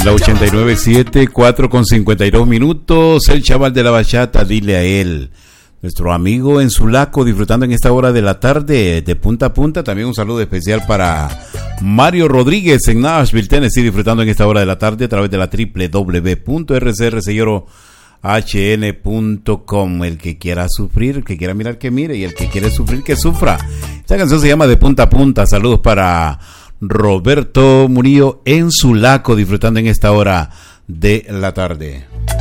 la 89.7, 4:52. El chaval de la bachata, dile a él. Nuestro amigo en Sulaco, disfrutando en esta hora de la tarde de punta a punta. También un saludo especial para Mario Rodríguez en Nashville, Tennessee, disfrutando en esta hora de la tarde a través de la www.rcrhn.com. El que quiera sufrir, el que quiera mirar que mire, y el que quiere sufrir que sufra. Esta canción se llama De Punta a Punta. Saludos para Roberto Murillo en Sulaco, disfrutando en esta hora de la tarde.